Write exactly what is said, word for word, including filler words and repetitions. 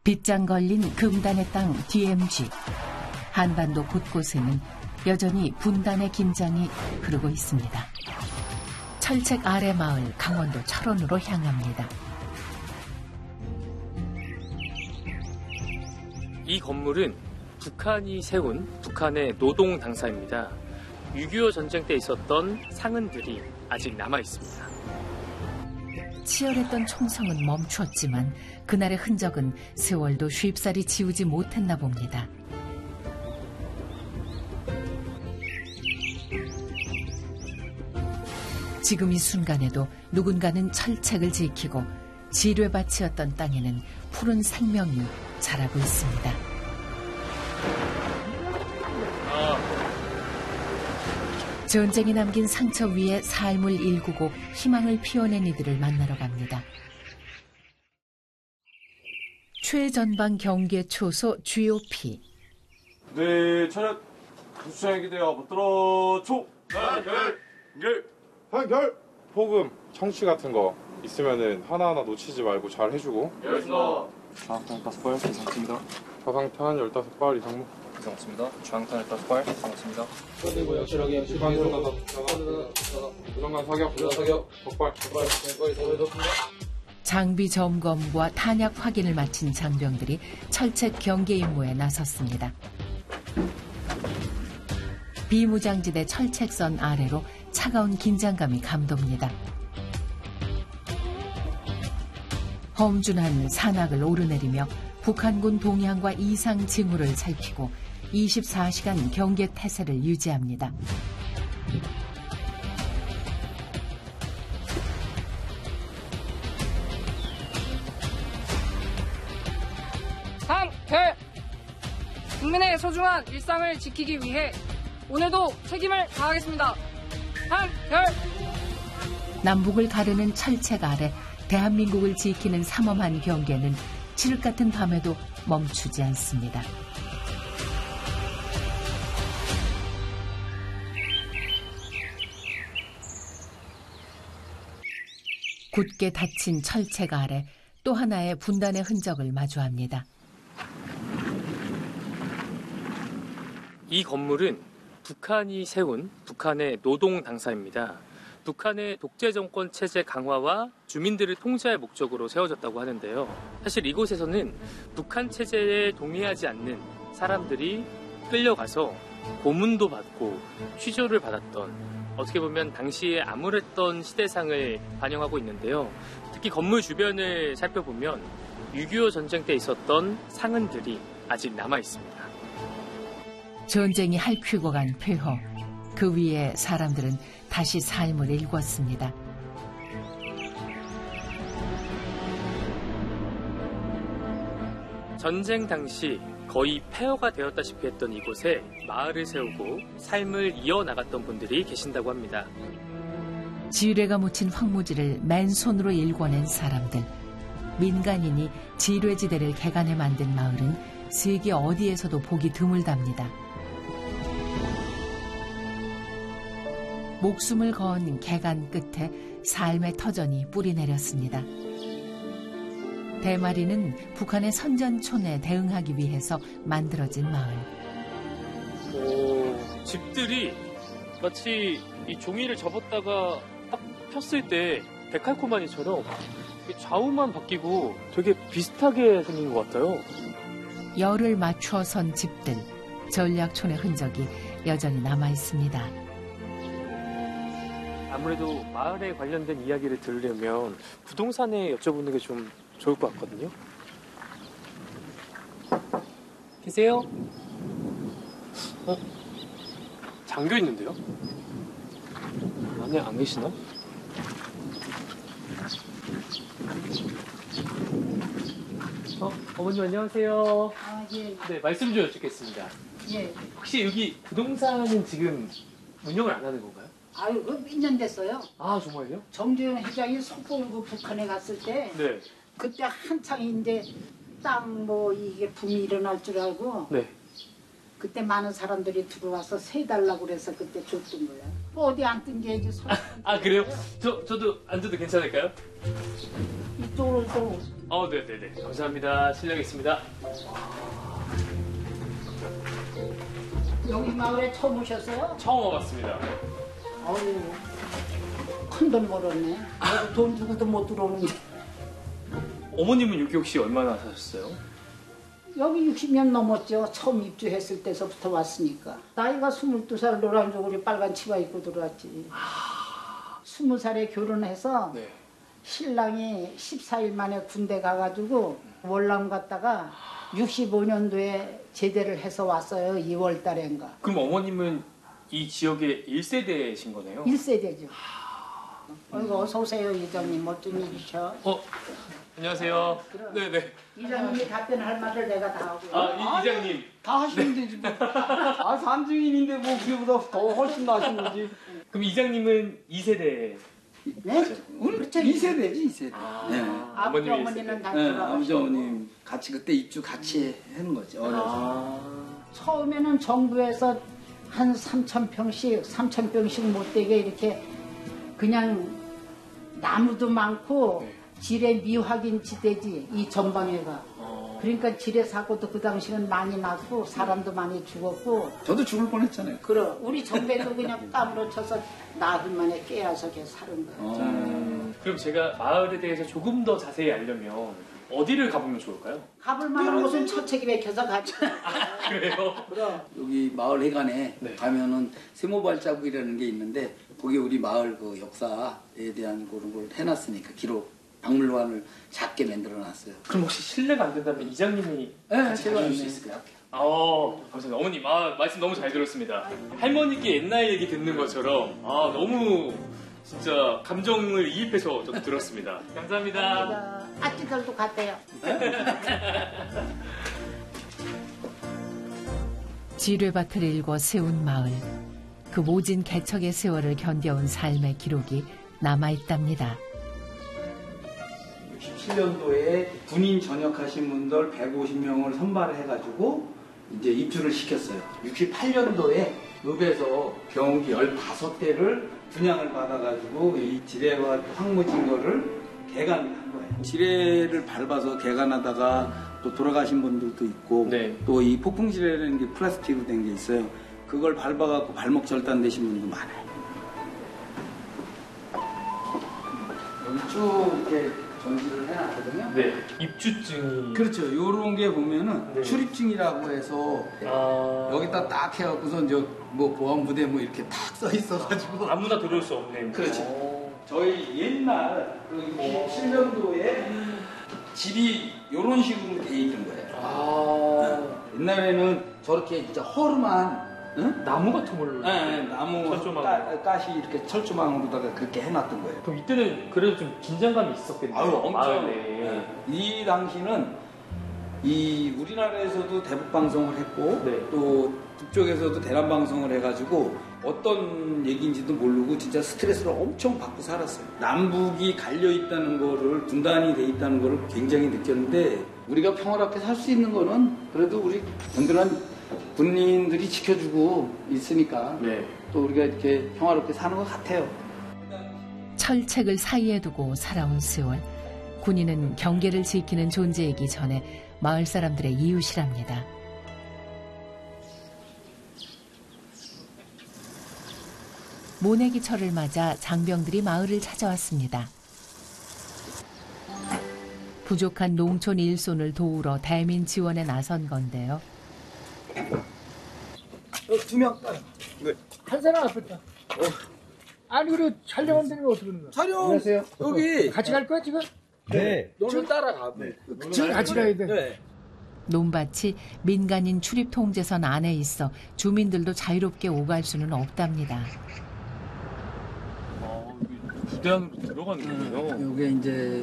빗장 걸린 금단의 땅 디엠지. 한반도 곳곳에는 여전히 분단의 긴장이 흐르고 있습니다. 철책 아래 마을 강원도 철원으로 향합니다. 이 건물은 북한이 세운 북한의 노동 당사입니다. 육이오 전쟁 때 있었던 상흔들이 아직 남아 있습니다. 치열했던 총성은 멈추었지만 그날의 흔적은 세월도 쉽사리 지우지 못했나 봅니다. 지금 이 순간에도 누군가는 철책을 지키고 지뢰밭이었던 땅에는 푸른 생명이 자라고 있습니다. 전쟁이 남긴 상처 위에 삶을 일구고 희망을 피워낸 이들을 만나러 갑니다. 최전방 경계 초소 지오피. 네, 차렷. 부수장에 기대어 붙들어 초. 한결. 결. 한결. 포금, 청취 같은 거 있으면은 하나하나 놓치지 말고 잘 해주고. 열심히. 중앙탄 다섯 발 이상입니다. 저상탄 열다섯 발 이상. 이상 없습니다. 중앙탄 열다섯 발 이상 없습니다. 그리고 확실하게 지방에서 나가 부정관 사격 사격 덕발 덕발 장비 점검과 탄약 확인을 마친 장병들이 철책 경계 임무에 나섰습니다. 비무장지대 철책선 아래로 차가운 긴장감이 감돕니다. 험준한 산악을 오르내리며 북한군 동향과 이상 징후를 살피고 이십사 시간 경계 태세를 유지합니다. 한결! 국민의 소중한 일상을 지키기 위해 오늘도 책임을 다하겠습니다. 한결! 남북을 가르는 철책 아래 대한민국을 지키는 삼엄한 경계는 칠흑 같은 밤에도 멈추지 않습니다. 굳게 닫힌 철책 아래 또 하나의 분단의 흔적을 마주합니다. 이 건물은 북한이 세운 북한의 노동 당사입니다. 북한의 독재 정권 체제 강화와 주민들을 통제할 목적으로 세워졌다고 하는데요. 사실 이곳에서는 북한 체제에 동의하지 않는 사람들이 끌려가서 고문도 받고 취조를 받았던, 어떻게 보면 당시에 암울했던 시대상을 반영하고 있는데요. 특히 건물 주변을 살펴보면 육이오 전쟁 때 있었던 상흔들이 아직 남아 있습니다. 전쟁이 핥히고 간 폐허, 그 위에 사람들은 다시 삶을 일궜습니다. 전쟁 당시 거의 폐허가 되었다시피 했던 이곳에 마을을 세우고 삶을 이어나갔던 분들이 계신다고 합니다. 지뢰가 묻힌 황무지를 맨손으로 일궈낸 사람들. 민간인이 지뢰지대를 개간해 만든 마을은 세계 어디에서도 보기 드물답니다. 목숨을 건 개간 끝에 삶의 터전이 뿌리내렸습니다. 대마리는 북한의 선전촌에 대응하기 위해서 만들어진 마을. 오, 집들이 마치 이 종이를 접었다가 딱 폈을 때 데칼코마니처럼 좌우만 바뀌고 되게 비슷하게 생긴 것 같아요. 열을 맞춰 선 집들, 전략촌의 흔적이 여전히 남아 있습니다. 아무래도 마을에 관련된 이야기를 들으려면 부동산에 여쭤보는 게 좀 좋을 것 같거든요. 계세요? 어? 잠겨 있는데요? 안에 안 계시나? 어, 어머님 안녕하세요. 아, 예. 네, 말씀 좀 여쭙겠습니다. 예. 혹시 여기 부동산은 지금 운영을 안 하는 건가요? 아유, 그 몇 년 됐어요. 아, 정말요? 정재현 회장이 속보고 북한에 갔을 때 네. 그때 한창 이제 땅 뭐 이게 붐이 일어날 줄 알고 네. 그때 많은 사람들이 들어와서 세 달라고 그래서 그때 줬던 거야. 뭐 어디 안 뜬게지. 아 그래요? 저 저도 앉아도 괜찮을까요? 이쪽으로 좀. 어, 네네네. 감사합니다. 실례하겠습니다. 여기 마을에 처음 오셨어요? 처음 와봤습니다. 어우, 큰 돈 벌었네. 나도 돈 주고도 못 들어오는데. 어머님은 여기 혹시 얼마나 사셨어요? 여기 육십 년 넘었죠. 처음 입주했을 때서부터 왔으니까. 나이가 스물두 살 노란 조구리 빨간 치마 입고 들어왔지. 스무 살에 결혼해서 네. 신랑이 십사 일 만에 군대 가가지고 월남 갔다가 육십오 년도에 제대를 해서 왔어요. 이월 달인가. 그럼 어머님은 이 지역의 일 세대신 거네요? 일 세대죠. 어이구, 어서 오세요, 이장님. 어쩐 일이셔? 어, 안녕하세요. 네네. 이장님이 답변할 말을 내가 다 하고요. 아, 이, 이장님. 다 하시면 되지 뭐. 아, 산증인인데 뭐 그보다 더 훨씬 나신 거지. 그럼 이장님은 이 세대. 네? 우리 그렇죠. 이 세대지, 이 세대. 아, 네. 아버지 어머님이 일 어머니는 세대. 다 네, 돌아가셨고. 아버지 어머님 같이 그때 입주 같이 하는 거지, 어려서. 아, 처음에는 정부에서 한 삼천 평씩, 삼천 평씩 못되게 이렇게 그냥 나무도 많고 네. 지뢰 미확인 지대지, 이 전방에가. 어, 그러니까 지뢰 사고도 그 당시는 많이 났고 사람도 많이 죽었고. 저도 죽을 뻔했잖아요. 그럼 우리 정배도 그냥 땀으로 쳐서 나흘 만에 깨어서 이렇게 사는 거예요. 어. 그럼 제가 마을에 대해서 조금 더 자세히 알려면 어디를 가보면 좋을까요? 가볼 만한 곳은 처책이 맥혀서 가죠. 아, 그래요? 그럼. 여기 마을 해관에 네. 가면은 세모 발자국이라는 게 있는데 거기 우리 마을 그 역사에 대한 그런 걸 해놨으니까 기록 박물관을 작게 만들어놨어요. 그럼 혹시 실례가 안 된다면 이장님이 네, 같이 제가 가줄 수 네. 있을까요? 아, 감사합니다. 어머님, 아, 말씀 너무 잘 들었습니다. 할머니께 옛날 얘기 듣는 것처럼, 아, 너무 진짜 감정을 이입해서 저도 들었습니다. 감사합니다. 아찌들도 갔대요. 지뢰밭을 일궈 세운 마을. 그 모진 개척의 세월을 견뎌온 삶의 기록이 남아있답니다. 육십칠 년도에 군인 전역하신 분들 백오십 명을 선발을 해가지고 이제 입주를 시켰어요. 육십팔 년도에 읍에서 경기 열다섯 대를 분양을 받아가지고 이 지뢰와 황무진 거를 개간한 거예요. 지뢰를 밟아서 개간하다가 또 돌아가신 분들도 있고 네. 또 이 폭풍 지뢰라는 게 플라스틱으로 된 게 있어요. 그걸 밟아갖고 발목 절단되신 분도 많아요. 여기 쭉 이렇게 전시를 해놨거든요. 네, 입주증이. 그렇죠. 요런 게 보면은 네. 출입증이라고 해서 아, 여기다 딱 해갖고서 이제 뭐 보안부대 뭐 이렇게 딱 써 있어가지고. 아무나 들어올 수 없는. 그렇지. 오. 저희 옛날 그 육십칠 년도에 집이 요런 식으로 돼 있던 거예요. 아, 옛날에는 저렇게 진짜 허름한 응? 나무 같은 걸로. 네, 네, 나무 철조망. 가, 가시 이렇게 철조망으로다가 그렇게 해놨던 거예요. 그럼 이때는 그래도 좀 긴장감이 있었겠네요. 아유, 엄청. 마을에. 네. 이 당시는 이 우리나라에서도 대북 방송을 했고 네. 또 북쪽에서도 대남 방송을 해가지고 어떤 얘기인지도 모르고 진짜 스트레스를 엄청 받고 살았어요. 남북이 갈려 있다는 거를 분단이 돼 있다는 거를 굉장히 느꼈는데 우리가 평화롭게 살 수 있는 거는 그래도 우리 든든한 군인들이 지켜주고 있으니까 네. 또 우리가 이렇게 평화롭게 사는 것 같아요. 철책을 사이에 두고 살아온 세월. 군인은 경계를 지키는 존재이기 전에 마을 사람들의 이웃이랍니다. 모내기철을 맞아 장병들이 마을을 찾아왔습니다. 부족한 농촌 일손을 도우러 대민 지원에 나선 건데요. 두 명. 한 사람 앞에 있다. 아니 그리고 촬영하면 되는 거 어떻게 하는 거야? 촬영. 안녕하세요. 여기 같이 갈 거야 지금? 네. 너는 따라가. 네. 지금 같이 가야 돼. 네. 논밭이 민간인 출입 통제선 안에 있어 주민들도 자유롭게 오갈 수는 없답니다. 아, 부대 안으로 들어가는 거예요? 이게 이제